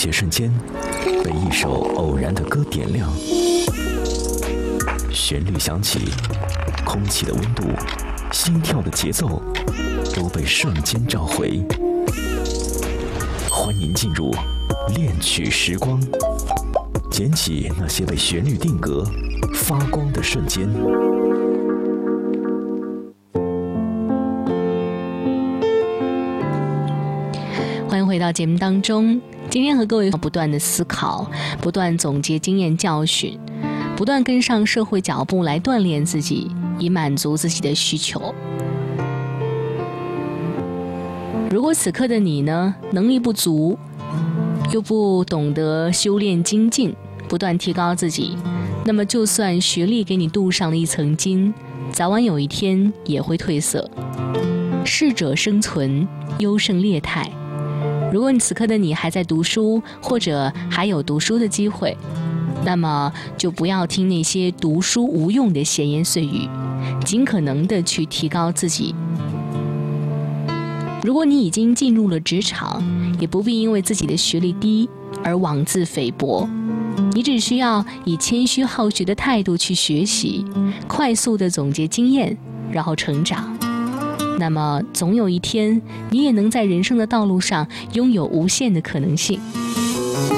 些瞬间被一首偶然的歌点亮，旋律响起，空气的温度，心跳的节奏都被瞬间召回。欢迎进入恋曲时光，捡起那些被旋律定格、发光的瞬间。 欢迎回到节目当中，今天和各位不断的思考，不断总结经验教训，不断跟上社会脚步来锻炼自己，以满足自己的需求。如果此刻的你呢，能力不足，又不懂得修炼精进，不断提高自己，那么就算学历给你镀上了一层金，早晚有一天也会褪色。适者生存，优胜劣汰。如果你此刻的你还在读书，或者还有读书的机会，那么就不要听那些读书无用的闲言碎语，尽可能的去提高自己。如果你已经进入了职场，也不必因为自己的学历低而妄自菲薄，你只需要以谦虚好学的态度去学习，快速的总结经验，然后成长。那么总有一天，你也能在人生的道路上拥有无限的可能性。